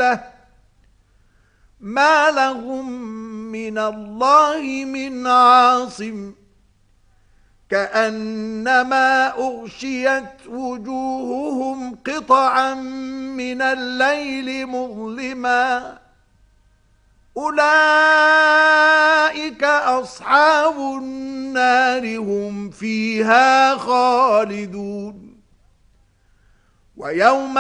ذِلَّةٍ مَا لَهُم مِّنَ اللَّهِ مِنْ عَاصِمٍ كَأَنَّمَا أُغْشِيَتْ وُجُوهُهُمْ قِطَعًا مِّنَ اللَّيْلِ مُظْلِمًا أُولَئِكَ أَصْحَابُ النَّارِ هُمْ فِيهَا خَالِدُونَ وَيَوْمَ